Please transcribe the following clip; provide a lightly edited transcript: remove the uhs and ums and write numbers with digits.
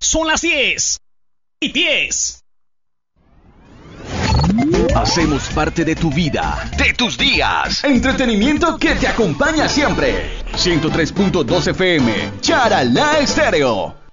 Son las 10:10. Hacemos parte de tu vida, de tus días. Entretenimiento que te acompaña siempre. 103.2 FM, Charalá Estéreo.